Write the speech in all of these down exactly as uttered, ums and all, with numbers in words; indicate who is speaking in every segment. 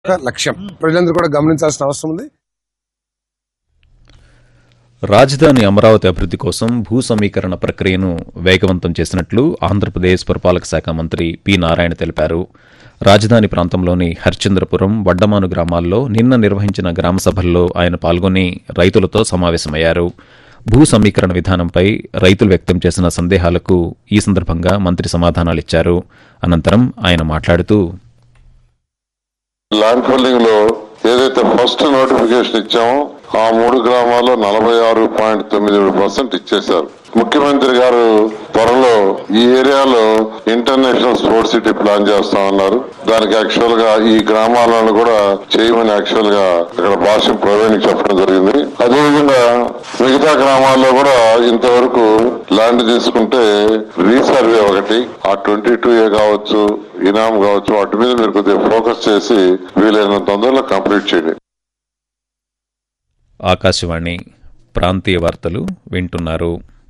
Speaker 1: లక్ష్యం ప్రజలందరూ కూడా గమనించాల్సిన అవసరం ఉంది.
Speaker 2: రాజధాని అమరావతి అభివృద్ధి కోసం భూ సమీకరణ ప్రక్రియను వేగవంతం చేసినట్లు ఆంధ్రప్రదేశ్ పురపాలక శాఖ మంత్రి పి నారాయణ తెలిపారు. రాజధాని ప్రాంతంలోని హరిశ్చంద్రపురం, వడ్డమాను గ్రామాల్లో నిన్న నిర్వహించిన గ్రామ సభల్లో ఆయన పాల్గొని రైతులతో సమావేశమయ్యారు. భూ సమీకరణ విధానంపై రైతులు వ్యక్తం చేసిన సందేహాలకు ఈ సందర్భంగా మంత్రి సమాధానాలిచ్చారు. అనంతరం ఆయన మాట్లాడుతూ,
Speaker 3: ల్యాండ్ పూలింగ్ లో ఏదైతే ఫస్ట్ నోటిఫికేషన్ ఇచ్చామో ఆ మూడు గ్రామాల్లో నలభై ఆరు పాయింట్ తొమ్మిది ఏడు పర్సెంట్ ఇచ్చేశారు. ముఖ్యమంత్రి గారు త్వరలో ఈ ఏరియాలో ఇంటర్నేషనల్ స్పోర్ట్స్ సిటీ ప్లాన్ చేస్తా ఉన్నారు. దానికి యాక్చువల్ గా ఈ గ్రామాలను కూడా చేయమని యాక్చువల్ గా ఇక్కడ భాష్యం ప్రవీణ్ చెప్పడం జరిగింది. అదేవిధంగా మిగతా గ్రామాల్లో కూడా ఇంతవరకు ల్యాండ్ తీసుకుంటే రీసర్వే ఒకటి ఆ ట్వంటీ టూ ఏ కావచ్చు, ఇనాం కావచ్చు, వాటి మీద మీరు కొద్దిగా ఫోకస్ చేసి వీలైనంత తొందరలో కంప్లీట్ చేయండి.
Speaker 2: ఆకాశవాణి ప్రాంతీయ వార్తలు వింటున్నారు.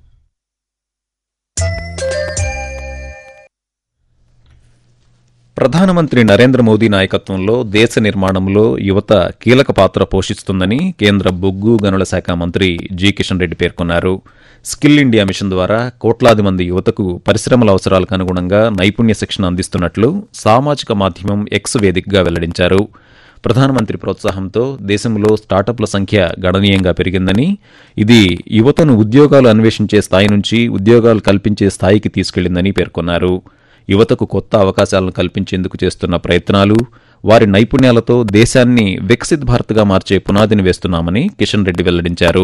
Speaker 2: ప్రధానమంత్రి నరేంద్ర మోదీ నాయకత్వంలో దేశ నిర్మాణంలో యువత కీలక పాత్ర పోషిస్తుందని కేంద్ర బొగ్గు గనుల శాఖ మంత్రి జి కిషన్ రెడ్డి పేర్కొన్నారు. స్కిల్ ఇండియా మిషన్ ద్వారా కోట్లాది మంది యువతకు పరిశ్రమల అవసరాలకు అనుగుణంగా నైపుణ్య శిక్షణ అందిస్తున్నట్లు సామాజిక మాధ్యమం ఎక్స్ వేదికగా వెల్లడించారు. ప్రధానమంత్రి ప్రోత్సాహంతో దేశంలో స్టార్టప్ల సంఖ్య గణనీయంగా పెరిగిందని, ఇది యువతను ఉద్యోగాలు అన్వేషించే స్థాయి నుంచి ఉద్యోగాలు కల్పించే స్థాయికి తీసుకెళ్లిందని పేర్కొన్నారు. యువతకు కొత్త అవకాశాలను కల్పించేందుకు చేస్తున్న ప్రయత్నాలు, వారి నైపుణ్యాలతో దేశాన్ని వికసిత్ భారత్గా మార్చే పునాదిని వేస్తున్నామని కిషన్ రెడ్డి వెల్లడించారు.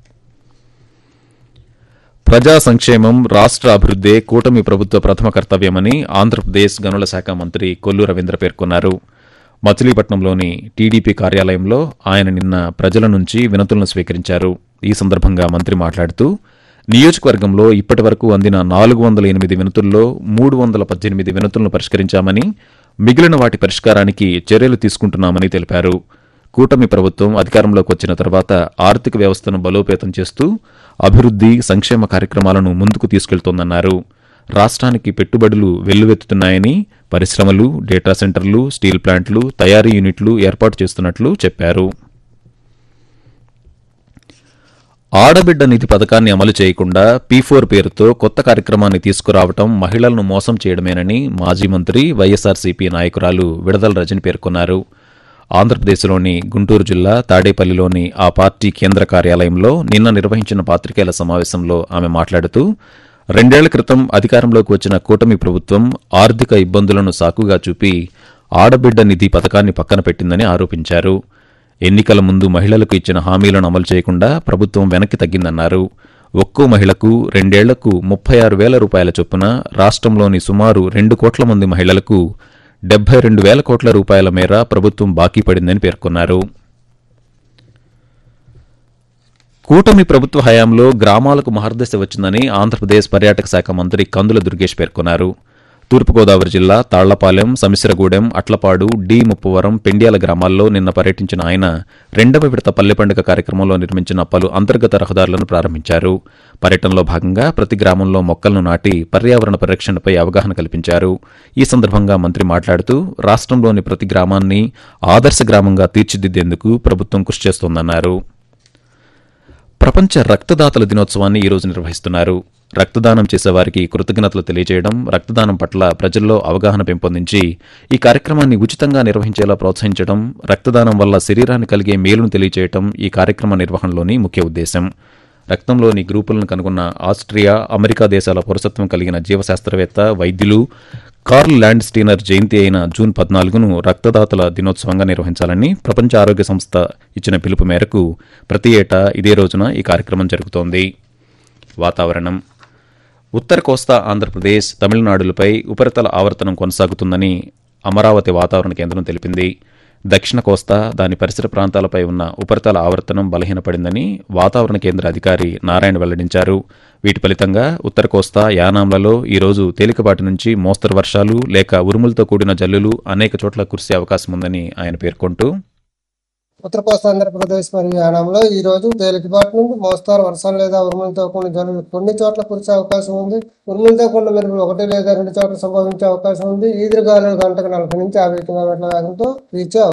Speaker 2: ప్రజా సంక్షేమం, రాష్ట్ర అభివృద్దే కూటమి ప్రభుత్వ ప్రథమ కర్తవ్యమని ఆంధ్రప్రదేశ్ గనుల శాఖ మంత్రి కొల్లు రవీంద్ర పేర్కొన్నారు. మచిలీపట్నంలోని టీడీపీ కార్యాలయంలో ఆయన నిన్న ప్రజల నుంచి వినతులను స్వీకరించారు. ఈ సందర్భంగా మంత్రి మాట్లాడుతూ, నియోజకవర్గంలో ఇప్పటి వరకు అందిన నాలుగు వందల ఎనిమిది వినతుల్లో మూడు వందల పద్దెనిమిది వినతులను పరిష్కరించామని, మిగిలిన వాటి పరిష్కారానికి చర్యలు తీసుకుంటున్నామని తెలిపారు. కూటమి ప్రభుత్వం అధికారంలోకి వచ్చిన తర్వాత ఆర్థిక వ్యవస్థను బలోపేతం చేస్తూ అభివృద్ది, సంక్షేమ కార్యక్రమాలను ముందుకు తీసుకెళ్తోందన్నారు. రాష్ట్రానికి పెట్టుబడులు వెల్లువెత్తుతున్నాయని, పరిశ్రమలు, డేటా సెంటర్లు, స్టీల్ ప్లాంట్లు, తయారీ యూనిట్లు ఏర్పాటు చేస్తున్నట్లు చెప్పారు. ఆడబిడ్డ నిధి పథకాన్ని అమలు చేయకుండా పీ ఫోర్ పేరుతో కొత్త కార్యక్రమాన్ని తీసుకురావడం మహిళలను మోసం చేయడమేనని మాజీ మంత్రి వైఎస్సార్సీపీ నాయకురాలు విడదల రజని పేర్కొన్నారు. ఆంధ్రప్రదేశ్లోని గుంటూరు జిల్లా తాడేపల్లిలోని ఆ పార్టీ కేంద్ర కార్యాలయంలో నిన్న నిర్వహించిన పాత్రికేయుల సమావేశంలో ఆమె మాట్లాడుతూ, రెండేళ్ల క్రితం అధికారంలోకి వచ్చిన కూటమి ప్రభుత్వం ఆర్థిక ఇబ్బందులను సాకుగా చూపి ఆడబిడ్డ నిధి పథకాన్ని పక్కన పెట్టిందని ఆరోపించారు. ఎన్నికల ముందు మహిళలకు ఇచ్చిన హామీలను అమలు చేయకుండా ప్రభుత్వం వెనక్కి తగ్గిందన్నారు. ఒక్కో మహిళకు రెండేళ్లకు ముప్పై ఆరు వేల రూపాయల చొప్పున రాష్ట్రంలోని సుమారు రెండు కోట్ల మంది మహిళలకు డెబ్బై రెండు వేల కోట్ల రూపాయల మేర ప్రభుత్వం బాకీ పడిందని పేర్కొన్నారు. కూటమి ప్రభుత్వ హయాంలో గ్రామాలకు మహర్దశ వచ్చిందని ఆంధ్రప్రదేశ్ పర్యాటక శాఖ మంత్రి కందుల దుర్గేష్ పేర్కొన్నారు. తూర్పుగోదావరి జిల్లా తాళ్లపాలెం, సమిశ్రగూడెం, అట్లపాడు, డి ముప్పవరం, పెండ్యాల గ్రామాల్లో నిన్న పర్యటించిన ఆయన రెండవ విడత పల్లె పండుగ కార్యక్రమంలో నిర్మించిన పలు అంతర్గత రహదారులను ప్రారంభించారు. పర్యటనలో భాగంగా ప్రతి గ్రామంలో మొక్కలను నాటి పర్యావరణ పరిరక్షణపై అవగాహన కల్పించారు. ఈ సందర్భంగా మంత్రి మాట్లాడుతూ, రాష్ట్రంలోని ప్రతి గ్రామాన్ని ఆదర్శ గ్రామంగా తీర్చిదిద్దేందుకు ప్రభుత్వం కృషి చేస్తోందన్నారు. ప్రపంచ రక్తదాతల దినోత్సవాన్ని ఈరోజు నిర్వహిస్తున్నారు. రక్తదానం చేసేవారికి కృతజ్ఞతలు తెలియజేయడం, రక్తదానం పట్ల ప్రజల్లో అవగాహన పెంపొందించి ఈ కార్యక్రమాన్ని ఉచితంగా నిర్వహించేలా ప్రోత్సహించడం, రక్తదానం వల్ల శరీరానికి కలిగే మేలును తెలియజేయడం ఈ కార్యక్రమ నిర్వహణలోని ముఖ్య ఉద్దేశం. రక్తంలోని గ్రూపులను కనుగొన్న ఆస్ట్రియా, అమెరికా దేశాల పౌరసత్వం కలిగిన జీవశాస్త్రవేత్త, వైద్యులు కార్ల్ ల్యాండ్ స్టీనర్ జయంతి అయిన జూన్ పద్నాలుగును రక్తదాతల దినోత్సవంగా నిర్వహించాలని ప్రపంచ ఆరోగ్య సంస్థ ఇచ్చిన పిలుపు మేరకు ప్రతి ఏటా ఇదే రోజున ఈ కార్యక్రమం జరుగుతోంది. వాతావరణం. ఉత్తర కోస్తా ఆంధ్రప్రదేశ్, తమిళనాడులపై ఉపరితల ఆవర్తనం కొనసాగుతుందని అమరావతి వాతావరణ కేంద్రం తెలిపింది. దక్షిణ కోస్తా, దాని పరిసర ప్రాంతాలపై ఉన్న ఉపరితల ఆవర్తనం బలహీనపడిందని వాతావరణ కేంద్ర అధికారి నారాయణ వెల్లడించారు. వీటి ఫలితంగా ఉత్తర కోస్తా, యానాంలలో ఈరోజు తేలికపాటి నుంచి మోస్తరు వర్షాలు లేక ఉరుములతో కూడిన జల్లులు అనేక చోట్ల కురిసే అవకాశం ఉందని ఆయన పేర్కొంటూ,
Speaker 4: ఉత్తర కోస్తా ఆంధ్రప్రదేశ్ మరియు యానాంలో ఈ రోజు తేలికపాటి నుండి మోస్తారు వర్షాలు లేదా ఉరుములతో కూడిన జల్లులు కొన్ని చోట్ల కురిసే అవకాశం ఉంది. ఉరుములతో కూడిన మెరుపులు ఒకటి లేదా రెండు చోట్ల సంభవించే అవకాశం ఉంది. ఈదురుగాలు గంటకు నలభై నుంచి యాభై కిలోమీటర్ల వేగంతో వీచే